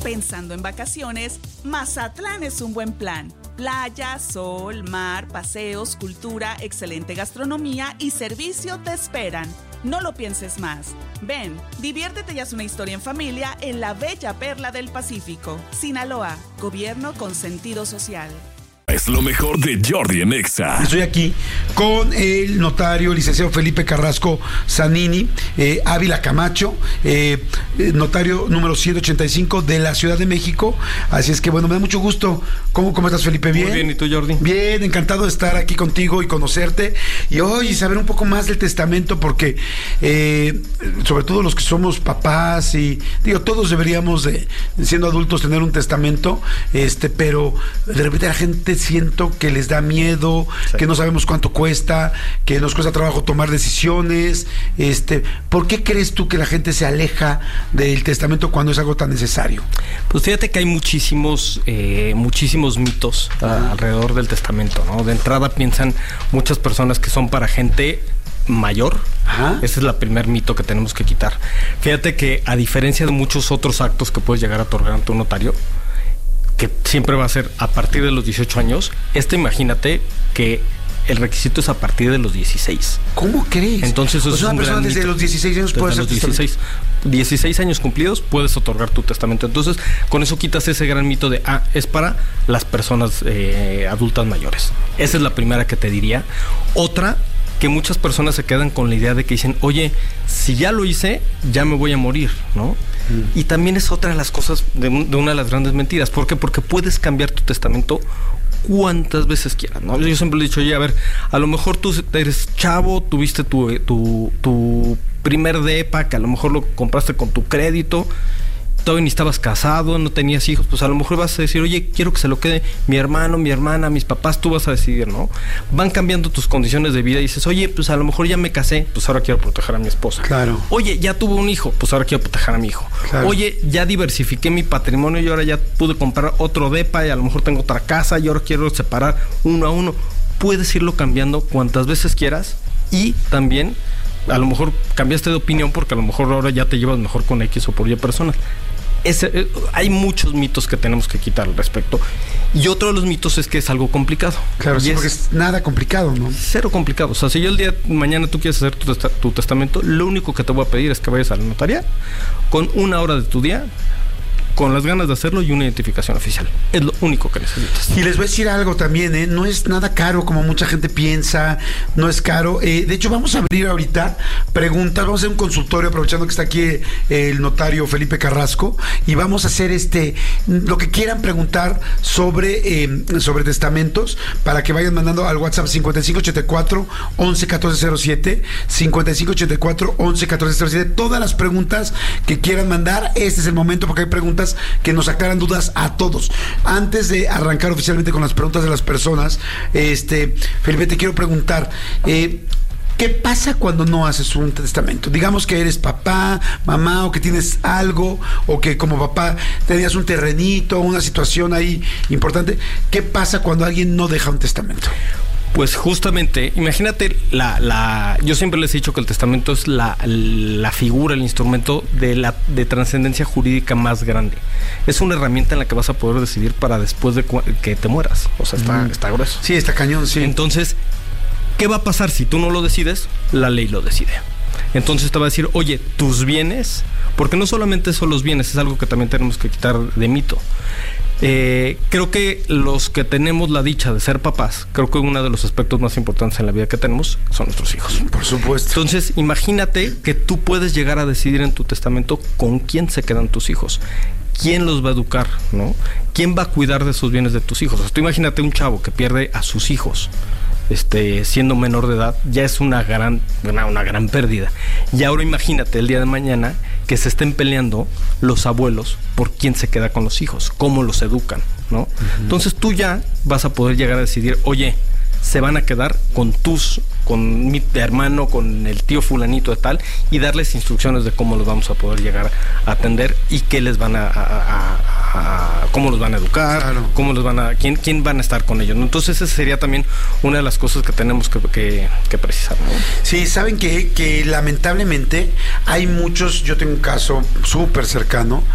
Pensando en vacaciones, Mazatlán es un buen plan. Playa, sol, mar, paseos, cultura, excelente gastronomía y servicio te esperan. No lo pienses más. Ven, diviértete y haz una historia en familia en la bella perla del Pacífico. Sinaloa, gobierno con sentido social. Es lo mejor de Jordi en Exa. Estoy aquí con el notario, licenciado Felipe Carrasco Zanini, Ávila Camacho, notario número 185 de la Ciudad de México. Así es que, bueno, me da mucho gusto. ¿Cómo estás, Felipe? ¿Bien? Muy bien, ¿y tú, Jordi? Bien, encantado de estar aquí contigo y conocerte. Y hoy saber un poco más del testamento, porque sobre todo los que somos papás y, todos deberíamos, siendo adultos, tener un testamento, pero de repente la gente siento que les da miedo, sí, que no sabemos cuánto cuesta, que nos cuesta trabajo tomar decisiones. ¿Por qué crees tú que la gente se aleja del testamento cuando es algo tan necesario? Pues fíjate que hay muchísimos mitos alrededor del testamento, ¿no? De entrada piensan muchas personas que son para gente mayor. Ajá. Ese es el primer mito que tenemos que quitar. Fíjate que a diferencia de muchos otros actos que puedes llegar a otorgar ante un notario, que siempre va a ser a partir de los 18 años, imagínate que el requisito es a partir de los 16. ¿Cómo crees? Entonces eso es una un persona gran desde mito. Los 16 años puede ser 16 años cumplidos puedes otorgar tu testamento. Entonces con eso quitas ese gran mito de es para las personas adultas mayores. Esa es la primera que te diría. Otra, que muchas personas se quedan con la idea de que dicen, oye, si ya lo hice, ya me voy a morir, ¿no? Y también es otra de las cosas, de una de las grandes mentiras. ¿Por qué? Porque puedes cambiar tu testamento cuantas veces quieras, ¿no? Yo siempre le he dicho, oye, a ver, a lo mejor tú eres chavo, tuviste tu primer depa, que a lo mejor lo compraste con tu crédito, todavía ni estabas casado, no tenías hijos, pues a lo mejor vas a decir, oye, quiero que se lo quede mi hermano, mi hermana, mis papás, tú vas a decidir, ¿no? Van cambiando tus condiciones de vida y dices, oye, pues a lo mejor ya me casé, pues ahora quiero proteger a mi esposa. Claro. Oye, ya tuve un hijo, pues ahora quiero proteger a mi hijo. Claro. Oye, ya diversifiqué mi patrimonio y ahora ya pude comprar otro depa y a lo mejor tengo otra casa y ahora quiero separar uno a uno. Puedes irlo cambiando cuantas veces quieras y también a lo mejor cambiaste de opinión porque a lo mejor ahora ya te llevas mejor con X o por Y personas. Hay muchos mitos que tenemos que quitar al respecto. Y otro de los mitos es que es algo complicado. Claro, sí, porque es nada complicado, ¿no? Cero complicado. O sea, si yo el día de mañana tú quieres hacer tu testamento, lo único que te voy a pedir es que vayas a la notaría con 1 hora de tu día, con las ganas de hacerlo y una identificación oficial. Es lo único que necesitas. Y les voy a decir algo también, no es nada caro como mucha gente piensa, no es caro. De hecho, vamos a abrir ahorita preguntas, vamos a hacer un consultorio aprovechando que está aquí el notario Felipe Carrasco y vamos a hacer lo que quieran preguntar sobre testamentos para que vayan mandando al WhatsApp 5584 111407, 5584 111407, todas las preguntas que quieran mandar. Este es el momento porque hay preguntas que nos aclaran dudas a todos. Antes de arrancar oficialmente con las preguntas de las personas, Felipe, te quiero preguntar, ¿qué pasa cuando no haces un testamento? Digamos que eres papá, mamá, o que tienes algo, o que como papá tenías un terrenito, una situación ahí importante. ¿Qué pasa cuando alguien no deja un testamento? Pues justamente, imagínate, yo siempre les he dicho que el testamento es la figura, el instrumento de trascendencia jurídica más grande. Es una herramienta en la que vas a poder decidir para después de que te mueras. O sea, está grueso. Sí, está cañón, sí. Entonces, ¿qué va a pasar si tú no lo decides? La ley lo decide. Entonces te va a decir, oye, tus bienes, porque no solamente son los bienes, es algo que también tenemos que quitar de mito. Creo que los que tenemos la dicha de ser papás, creo que uno de los aspectos más importantes en la vida que tenemos son nuestros hijos. Por supuesto. Entonces, imagínate que tú puedes llegar a decidir en tu testamento con quién se quedan tus hijos, quién los va a educar, ¿no? ¿Quién va a cuidar de esos bienes de tus hijos? O sea, tú imagínate un chavo que pierde a sus hijos siendo menor de edad, ya es una gran pérdida. Y ahora imagínate el día de mañana que se estén peleando los abuelos por quién se queda con los hijos, cómo los educan, ¿no? Uh-huh. Entonces tú ya vas a poder llegar a decidir, oye, se van a quedar con mi hermano, con el tío fulanito de tal, y darles instrucciones de cómo los vamos a poder llegar a atender y qué les van cómo los van a educar, claro, cómo los van quién van a estar con ellos, ¿no? Entonces esa sería también una de las cosas que tenemos que precisar, ¿no? Sí, saben que lamentablemente hay muchos, yo tengo un caso súper cercano